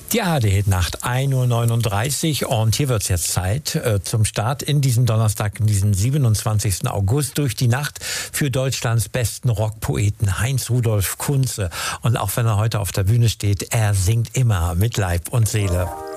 Die ARD-Nacht, 1:39 Uhr, und hier wird es jetzt Zeit zum Start in diesen Donnerstag, in diesen 27. August, durch die Nacht für Deutschlands besten Rockpoeten Heinz Rudolf Kunze. Und auch wenn er heute auf der Bühne steht, er singt immer mit Leib und Seele.